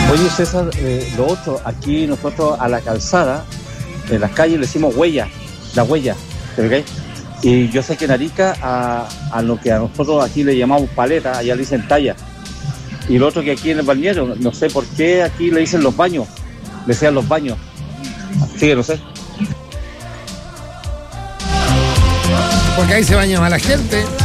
Oye, César, lo otro, aquí nosotros a la calzada, en las calles le decimos huella, la huella, ¿te veis? Y yo sé que en Arica a lo que a nosotros aquí le llamamos paleta, allá le dicen talla. Y lo otro que aquí en el balneario, no sé por qué aquí le dicen los baños, le decían los baños. Así que no sé. Porque ahí se baña más la gente.